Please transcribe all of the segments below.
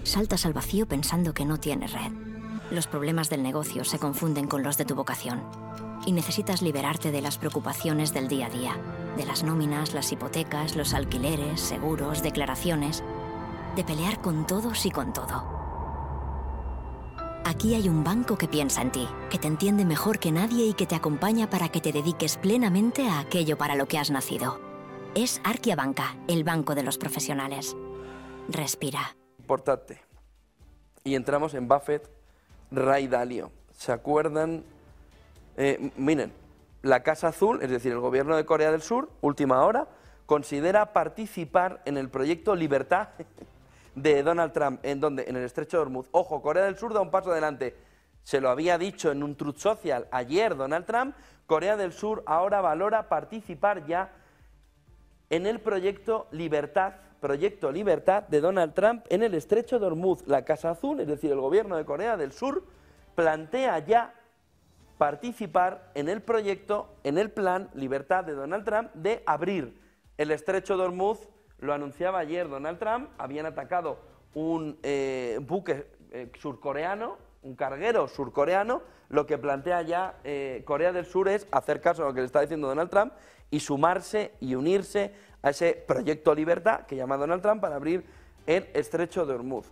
saltas al vacío pensando que no tienes red. Los problemas del negocio se confunden con los de tu vocación. Y necesitas liberarte de las preocupaciones del día a día, de las nóminas, las hipotecas, los alquileres, seguros, declaraciones, de pelear con todos y con todo. Aquí hay un banco que piensa en ti, que te entiende mejor que nadie y que te acompaña para que te dediques plenamente a aquello para lo que has nacido. Es Arkia Banca, el banco de los profesionales. Respira. Importante. Y entramos en Buffett, Ray Dalio. ¿Se acuerdan? Miren, la Casa Azul, es decir, el gobierno de Corea del Sur, última hora, considera participar en el proyecto Libertad de Donald Trump. ¿En dónde? En el Estrecho de Hormuz. Ojo, Corea del Sur da un paso adelante. Se lo había dicho en un Truth Social ayer Donald Trump. Corea del Sur ahora valora participar ya en el proyecto Libertad de Donald Trump en el Estrecho de Hormuz. La Casa Azul, es decir, el gobierno de Corea del Sur, plantea ya participar en el proyecto, en el plan Libertad de Donald Trump de abrir el Estrecho de Hormuz. Lo anunciaba ayer Donald Trump. Habían atacado un buque surcoreano, un carguero surcoreano. Lo que plantea ya Corea del Sur es hacer caso a lo que le está diciendo Donald Trump y sumarse y unirse a ese proyecto Libertad que llama Donald Trump para abrir el Estrecho de Hormuz.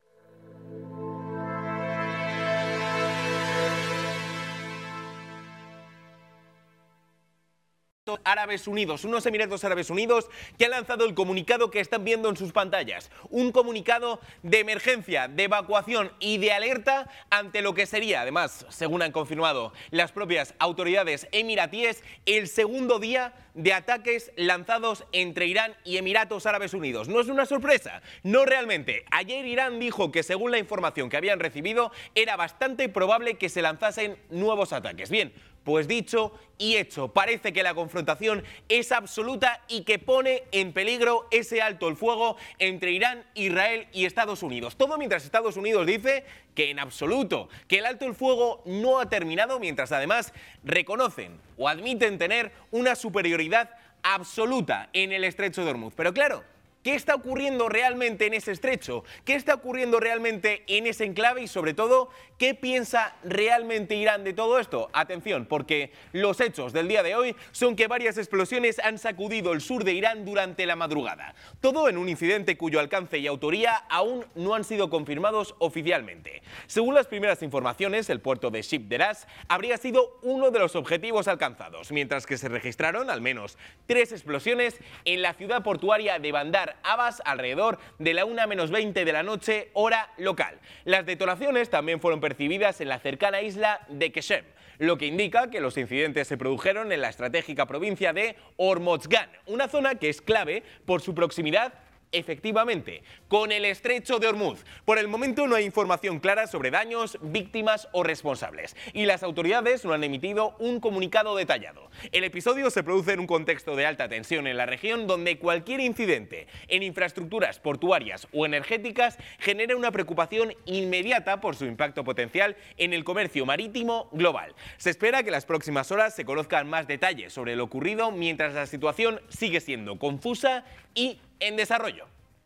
Árabes Unidos, unos Emiratos Árabes Unidos que han lanzado el comunicado que están viendo en sus pantallas. Un comunicado de emergencia, de evacuación y de alerta ante lo que sería, además, según han confirmado las propias autoridades emiratíes, el segundo día de ataques lanzados entre Irán y Emiratos Árabes Unidos. No es una sorpresa, no realmente. Ayer Irán dijo que según la información que habían recibido era bastante probable que se lanzasen nuevos ataques. Bien, pues dicho y hecho, parece que la confrontación es absoluta y que pone en peligro ese alto el fuego entre Irán, Israel y Estados Unidos. Todo mientras Estados Unidos dice que en absoluto, que el alto el fuego no ha terminado, mientras además reconocen o admiten tener una superioridad absoluta en el Estrecho de Hormuz. Pero claro, ¿qué está ocurriendo realmente en ese estrecho? ¿Qué está ocurriendo realmente en ese enclave? Y sobre todo, ¿qué piensa realmente Irán de todo esto? Atención, porque los hechos del día de hoy son que varias explosiones han sacudido el sur de Irán durante la madrugada. Todo en un incidente cuyo alcance y autoría aún no han sido confirmados oficialmente. Según las primeras informaciones, el puerto de Ship Deras habría sido uno de los objetivos alcanzados, mientras que se registraron al menos 3 explosiones en la ciudad portuaria de Bandar Abbas alrededor de la 1:20 de la noche, hora local. Las detonaciones también fueron percibidas en la cercana isla de Keshem, lo que indica que los incidentes se produjeron en la estratégica provincia de Hormozgan, una zona que es clave por su proximidad, efectivamente, con el Estrecho de Hormuz. Por el momento no hay información clara sobre daños, víctimas o responsables, y las autoridades no han emitido un comunicado detallado. El episodio se produce en un contexto de alta tensión en la región, donde cualquier incidente en infraestructuras portuarias o energéticas genera una preocupación inmediata por su impacto potencial en el comercio marítimo global. Se espera que en las próximas horas se conozcan más detalles sobre lo ocurrido, mientras la situación sigue siendo confusa y en desarrollo.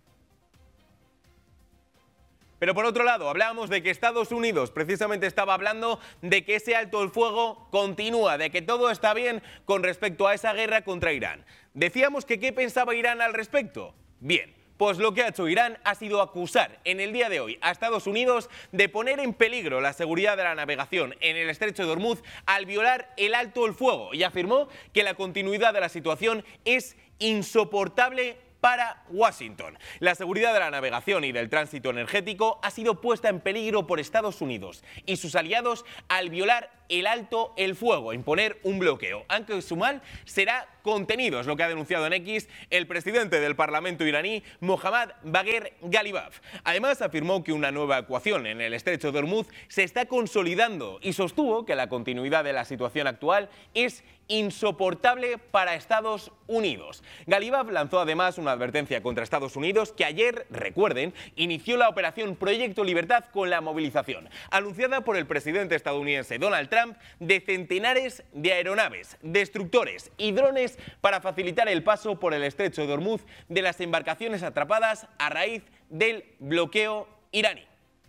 Pero por otro lado, hablábamos de que Estados Unidos precisamente estaba hablando de que ese alto el fuego continúa, de que todo está bien con respecto a esa guerra contra Irán. Decíamos que ¿qué pensaba Irán al respecto? Bien, pues lo que ha hecho Irán ha sido acusar en el día de hoy a Estados Unidos de poner en peligro la seguridad de la navegación en el Estrecho de Hormuz al violar el alto el fuego, y afirmó que la continuidad de la situación es insoportable para Washington. La seguridad de la navegación y del tránsito energético ha sido puesta en peligro por Estados Unidos y sus aliados al violar el alto el fuego, imponer un bloqueo, aunque su mal será contenido, es lo que ha denunciado en X el presidente del Parlamento iraní, Mohammad Bagher Ghalibaf. Además, afirmó que una nueva evacuación en el Estrecho de Hormuz se está consolidando y sostuvo que la continuidad de la situación actual es insoportable para Estados Unidos. Ghalibaf lanzó además una advertencia contra Estados Unidos, que ayer, recuerden, inició la operación Proyecto Libertad con la movilización, anunciada por el presidente estadounidense Donald Trump, de centenares de aeronaves, destructores y drones para facilitar el paso por el Estrecho de Hormuz de las embarcaciones atrapadas a raíz del bloqueo iraní.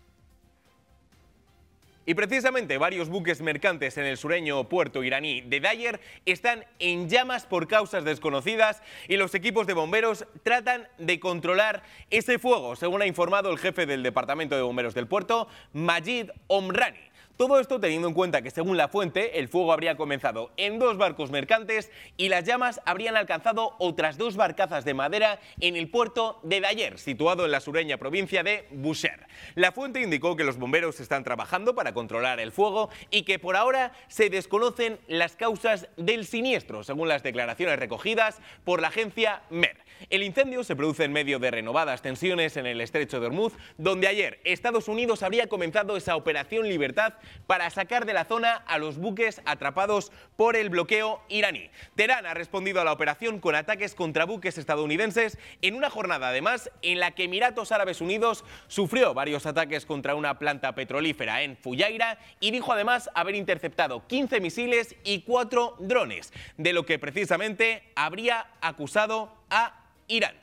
Y precisamente varios buques mercantes en el sureño puerto iraní de Dayer están en llamas por causas desconocidas y los equipos de bomberos tratan de controlar ese fuego, según ha informado el jefe del Departamento de Bomberos del puerto, Majid Omrani. Todo esto teniendo en cuenta que, según la fuente, el fuego habría comenzado en 2 barcos mercantes y las llamas habrían alcanzado otras 2 barcazas de madera en el puerto de Dayer, situado en la sureña provincia de Bushehr. La fuente indicó que los bomberos están trabajando para controlar el fuego y que por ahora se desconocen las causas del siniestro, según las declaraciones recogidas por la agencia MER. El incendio se produce en medio de renovadas tensiones en el estrecho de Hormuz, donde ayer Estados Unidos habría comenzado esa operación Libertad para sacar de la zona a los buques atrapados por el bloqueo iraní. Teherán ha respondido a la operación con ataques contra buques estadounidenses en una jornada además en la que Emiratos Árabes Unidos sufrió varios ataques contra una planta petrolífera en Fujairah y dijo además haber interceptado 15 misiles y 4 drones, de lo que precisamente habría acusado a Irán.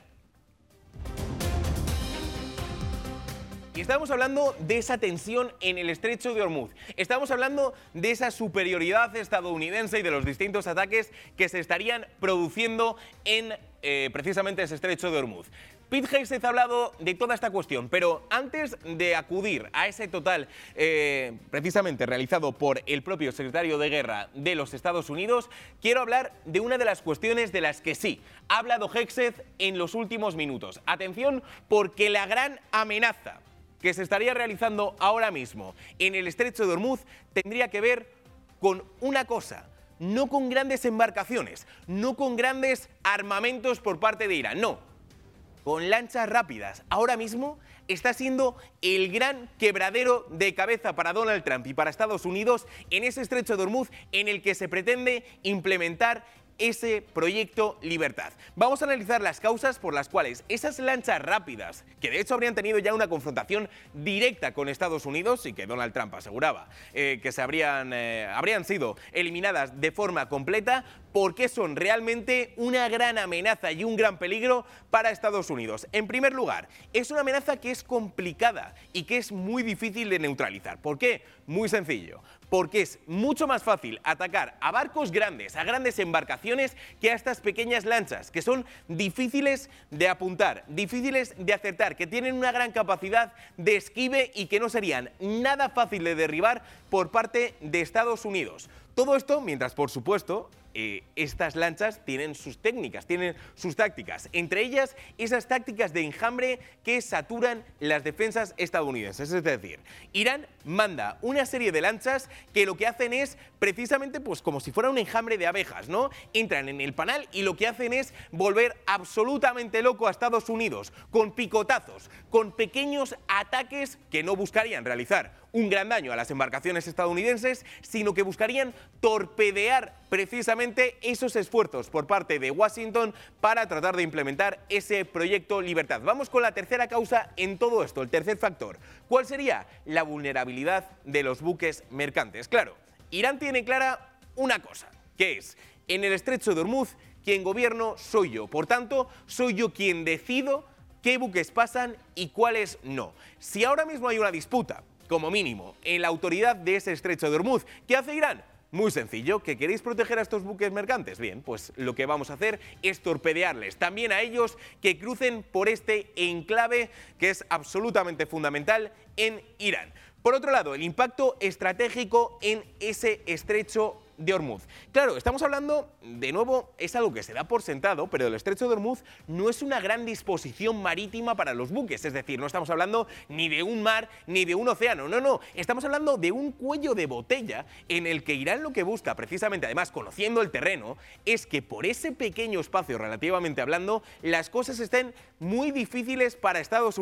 Y estamos hablando de esa tensión en el estrecho de Hormuz. Estamos hablando de esa superioridad estadounidense y de los distintos ataques que se estarían produciendo en precisamente ese estrecho de Hormuz. Pete Hegseth ha hablado de toda esta cuestión, pero antes de acudir a ese total precisamente realizado por el propio secretario de Guerra de los Estados Unidos, quiero hablar de una de las cuestiones de las que sí ha hablado Hegseth en los últimos minutos. Atención, porque la gran amenaza que se estaría realizando ahora mismo en el estrecho de Hormuz tendría que ver con una cosa: no con grandes embarcaciones, no con grandes armamentos por parte de Irán, no, con lanchas rápidas. Ahora mismo está siendo el gran quebradero de cabeza para Donald Trump y para Estados Unidos en ese estrecho de Hormuz en el que se pretende implementar ese proyecto Libertad. Vamos a analizar las causas por las cuales esas lanchas rápidas, que de hecho habrían tenido ya una confrontación directa con Estados Unidos y que Donald Trump aseguraba que se habrían sido eliminadas de forma completa, porque son realmente una gran amenaza y un gran peligro para Estados Unidos. En primer lugar, es una amenaza que es complicada y que es muy difícil de neutralizar. ¿Por qué? Muy sencillo. Porque es mucho más fácil atacar a barcos grandes, a grandes embarcaciones, que a estas pequeñas lanchas, que son difíciles de apuntar, difíciles de acertar, que tienen una gran capacidad de esquive y que no serían nada fácil de derribar por parte de Estados Unidos. Todo esto mientras, por supuesto, estas lanchas tienen sus técnicas, tienen sus tácticas, entre ellas esas tácticas de enjambre que saturan las defensas estadounidenses. Es decir, Irán manda una serie de lanchas que lo que hacen es precisamente pues como si fuera un enjambre de abejas, ¿no? Entran en el panal y lo que hacen es volver absolutamente loco a Estados Unidos, con picotazos, con pequeños ataques que no buscarían realizar un gran daño a las embarcaciones estadounidenses, sino que buscarían torpedear precisamente esos esfuerzos por parte de Washington para tratar de implementar ese proyecto Libertad. Vamos con la tercera causa en todo esto, el tercer factor. ¿Cuál sería? La vulnerabilidad de los buques mercantes. Claro, Irán tiene clara una cosa, que es, en el estrecho de Hormuz, quien gobierno soy yo. Por tanto, soy yo quien decido qué buques pasan y cuáles no. Si ahora mismo hay una disputa, como mínimo, en la autoridad de ese estrecho de Hormuz, ¿qué hace Irán? Muy sencillo. ¿Que queréis proteger a estos buques mercantes? Bien, pues lo que vamos a hacer es torpedearles también a ellos que crucen por este enclave que es absolutamente fundamental en Irán. Por otro lado, el impacto estratégico en ese estrecho de Hormuz. Claro, estamos hablando, de nuevo, es algo que se da por sentado, pero el estrecho de Hormuz no es una gran disposición marítima para los buques, es decir, no estamos hablando ni de un mar ni de un océano, no, estamos hablando de un cuello de botella en el que Irán lo que busca, precisamente, además conociendo el terreno, es que por ese pequeño espacio, relativamente hablando, las cosas estén muy difíciles para Estados Unidos.